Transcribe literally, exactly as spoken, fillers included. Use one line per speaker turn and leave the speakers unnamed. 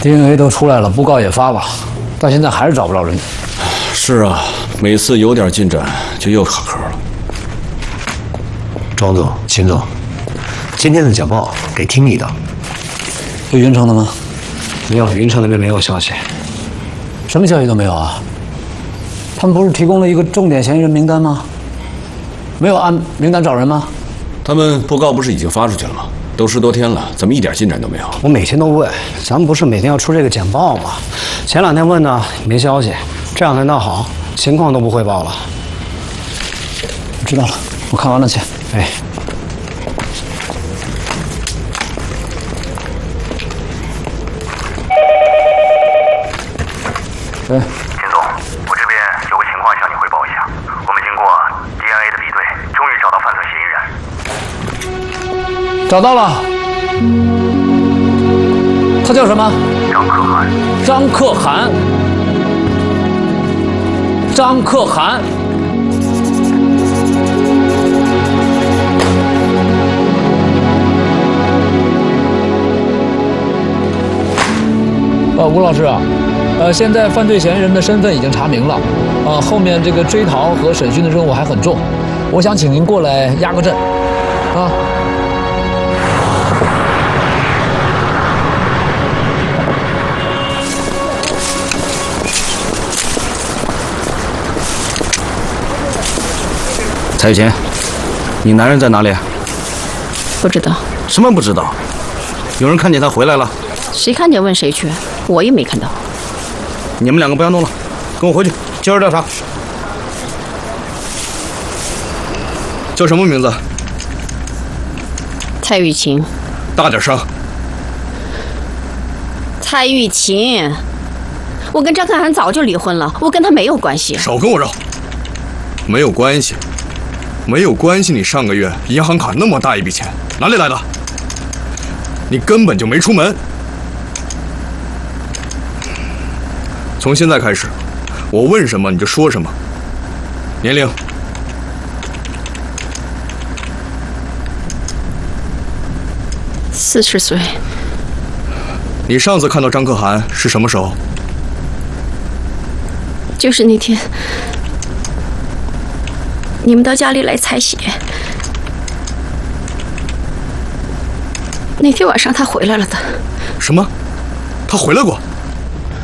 D N A 都出来了，布告也发了，到现在还是找不着人。
是啊，每次有点进展就又卡壳了。
庄总、秦总，今天的简报给听你的。
有云城的吗？
没有，云城那边没有消息。
什么消息都没有啊？他们不是提供了一个重点嫌疑人名单吗？没有按名单找人吗？
他们布告不是已经发出去了吗？都十多天了，怎么一点进展都没有？
我每天都问，咱们不是每天要出这个简报吗？前两天问呢，没消息；这两天倒好，情况都不汇报了。
我知道了，我看完了去。
哎。
哎，
秦总，我这边有个情况向你汇报一下。我们经过 D N A 的比对，终于找到犯罪嫌疑人。
找到了，他叫什么？
张可汗。
张可汗。张可汗。呃，吴老师啊。呃，现在犯罪嫌疑人的身份已经查明了，呃，后面这个追逃和审讯的任务还很重，我想请您过来压个阵，啊。
蔡雨晴，你男人在哪里？
不知道。
什么不知道？有人看见他回来了？
谁看见问谁去，我也没看到。
你们两个不要弄了，跟我回去接着调查。叫什么名字？
蔡玉琴。
大点声。
蔡玉琴，我跟张可汗早就离婚了，我跟他没有关系。
少跟我绕。没有关系，没有关系。你上个月银行卡那么大一笔钱，哪里来的？你根本就没出门。从现在开始，我问什么你就说什么。年龄？
四十岁。
你上次看到张可汗是什么时候？
就是那天，你们到家里来采血。那天晚上他回来了的。
什么？他回来过？